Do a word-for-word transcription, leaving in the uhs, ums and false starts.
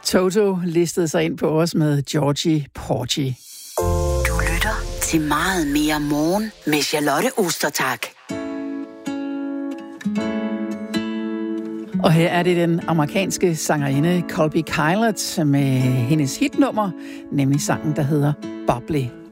Toto listede sig ind på os med Georgie Porgy. Du lytter til Meget mere morgen med Charlotte Ostertag. Og her er det den amerikanske sangerinde Colby Kyler med hendes hitnummer, nemlig sangen, der hedder Bubbly.